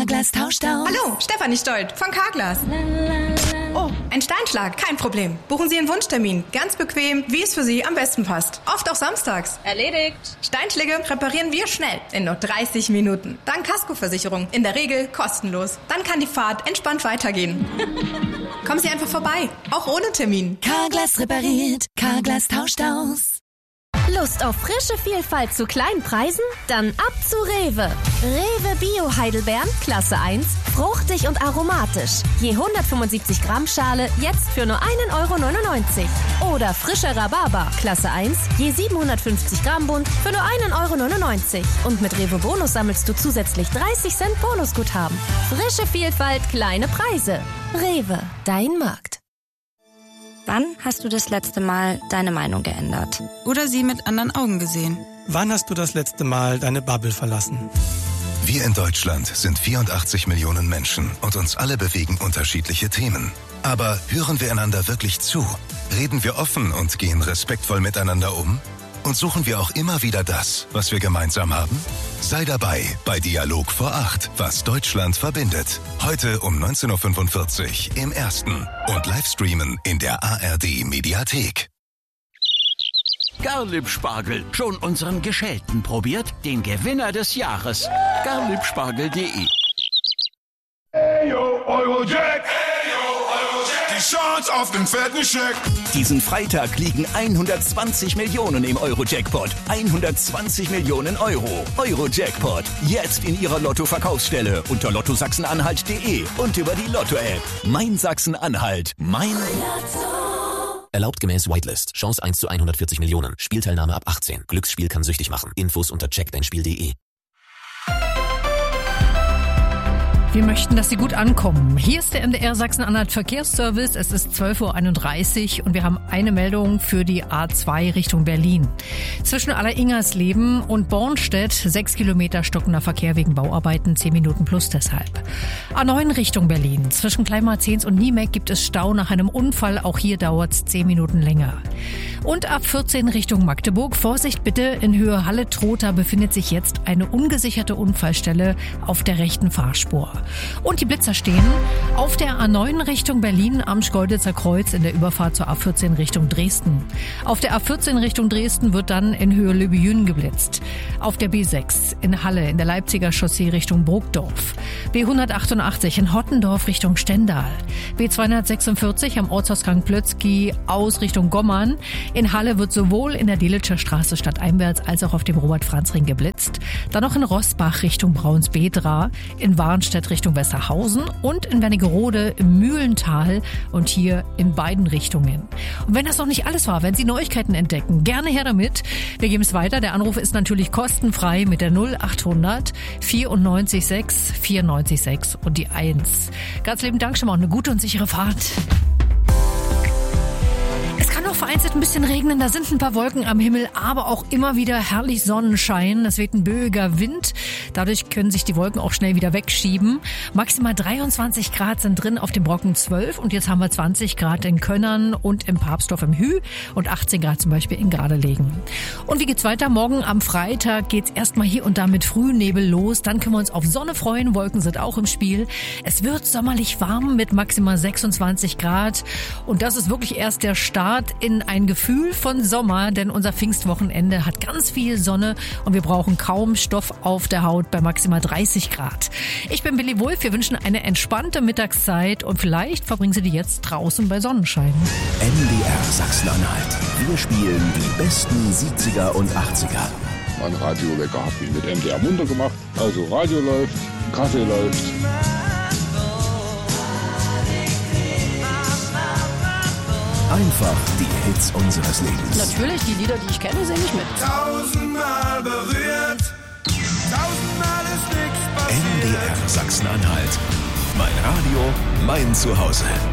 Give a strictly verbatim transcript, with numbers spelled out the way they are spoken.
Carglass tauscht aus. Hallo, Stefanie Stolt von Carglass. Oh, ein Steinschlag, kein Problem. Buchen Sie einen Wunschtermin. Ganz bequem, wie es für Sie am besten passt. Oft auch samstags. Erledigt. Steinschläge reparieren wir schnell, in nur dreißig Minuten. Dank Kaskoversicherung, in der Regel kostenlos. Dann kann die Fahrt entspannt weitergehen. Kommen Sie einfach vorbei, auch ohne Termin. Carglass repariert, Carglass tauscht aus. Lust auf frische Vielfalt zu kleinen Preisen? Dann ab zu Rewe. Rewe Bio Heidelbeeren, Klasse eins, fruchtig und aromatisch. Je hundertfünfundsiebzig Gramm Schale, jetzt für nur einen Euro neunundneunzig. Oder frische Rhabarber, Klasse eins, je siebenhundertfünfzig Gramm Bund, für nur einen Euro neunundneunzig. Und mit Rewe Bonus sammelst du zusätzlich dreißig Cent Bonusguthaben. Frische Vielfalt, kleine Preise. Rewe, dein Markt. Wann hast du das letzte Mal deine Meinung geändert? Oder sie mit anderen Augen gesehen? Wann hast du das letzte Mal deine Bubble verlassen? Wir in Deutschland sind vierundachtzig Millionen Menschen und uns alle bewegen unterschiedliche Themen. Aber hören wir einander wirklich zu? Reden wir offen und gehen respektvoll miteinander um? Und suchen wir auch immer wieder das, was wir gemeinsam haben? Sei dabei bei Dialog vor acht, was Deutschland verbindet. Heute um neunzehn Uhr fünfundvierzig im Ersten und Livestreamen in der A R D-Mediathek. Garlib-Spargel, schon unseren Geschälten probiert? Den Gewinner des Jahres. garlibspargel punkt de. Hey yo, Eurojack! Hey yo, Eurojack! Die Chance auf den fetten Scheck! Diesen Freitag liegen hundertzwanzig Millionen im Euro-Jackpot. hundertzwanzig Millionen Euro. Euro-Jackpot. Jetzt in Ihrer Lotto-Verkaufsstelle unter lotto sachsen-anhalt punkt de und über die Lotto-App. Mein Sachsen-Anhalt. Mein Lotto. Erlaubt gemäß Whitelist. Chance eins zu hundertvierzig Millionen. Spielteilnahme ab achtzehn. Glücksspiel kann süchtig machen. Infos unter check dein spiel punkt de. Wir möchten, dass Sie gut ankommen. Hier ist der M D R Sachsen-Anhalt Verkehrsservice. Es ist zwölf Uhr einunddreißig und wir haben eine Meldung für die A zwei Richtung Berlin. Zwischen Alleringersleben und Bornstedt sechs Kilometer stockender Verkehr wegen Bauarbeiten, zehn Minuten plus deshalb. A neun Richtung Berlin. Zwischen Kleinmarzens und Niemek gibt es Stau nach einem Unfall. Auch hier dauert es zehn Minuten länger. Und ab vierzehn Richtung Magdeburg. Vorsicht bitte, in Höhe Halle-Trotha befindet sich jetzt eine ungesicherte Unfallstelle auf der rechten Fahrspur. Und die Blitzer stehen auf der A neun Richtung Berlin am Schkeuditzer Kreuz in der Überfahrt zur A vierzehn Richtung Dresden. Auf der A vierzehn Richtung Dresden wird dann in Höhe Lübejün geblitzt. Auf der B sechs in Halle in der Leipziger Chaussee Richtung Burgdorf. B hundertachtundachtzig in Hottendorf Richtung Stendal. B zweihundertsechsundvierzig am Ortsausgang Plötzky aus Richtung Gommern. In Halle wird sowohl in der Delitscher Straße stadteinwärts als auch auf dem Robert-Franz-Ring geblitzt. Dann noch in Rossbach Richtung Braunsbedra, in Warnstedt Richtung Westerhausen und in Wernigerode im Mühlental und hier in beiden Richtungen. Und wenn das noch nicht alles war, wenn Sie Neuigkeiten entdecken, gerne her damit. Wir geben es weiter. Der Anruf ist natürlich kostenfrei mit der null achthundert vierundneunzig sechs vierundneunzig sechs und die eins. Ganz lieben Dank schon mal und eine gute und sichere Fahrt. Es kann auch vereinzelt ein bisschen regnen, da sind ein paar Wolken am Himmel, aber auch immer wieder herrlich Sonnenschein. Es weht ein böiger Wind, dadurch können sich die Wolken auch schnell wieder wegschieben. Maximal dreiundzwanzig Grad sind drin, auf dem Brocken zwölf und jetzt haben wir zwanzig Grad in Könnern und im Papstdorf im Hü und achtzehn Grad zum Beispiel in Gardelegen. Und wie geht's weiter? Morgen am Freitag geht's erstmal hier und da mit Frühnebel los, dann können wir uns auf Sonne freuen, Wolken sind auch im Spiel. Es wird sommerlich warm mit maximal sechsundzwanzig Grad und das ist wirklich erst der Start in ein Gefühl von Sommer, denn unser Pfingstwochenende hat ganz viel Sonne und wir brauchen kaum Stoff auf der Haut bei maximal dreißig Grad. Ich bin Billy Wulff, wir wünschen eine entspannte Mittagszeit und vielleicht verbringen Sie die jetzt draußen bei Sonnenschein. M D R Sachsen-Anhalt. Wir spielen die besten siebziger und achtziger. Mein Radiowecker hat mich mit M D R munter gemacht. Also Radio läuft, Kaffee läuft. Einfach die Hits unseres Lebens. Natürlich, die Lieder, die ich kenne, singe ich mit. Tausendmal berührt, tausendmal ist nichts passiert. M D R Sachsen-Anhalt. Mein Radio, mein Zuhause.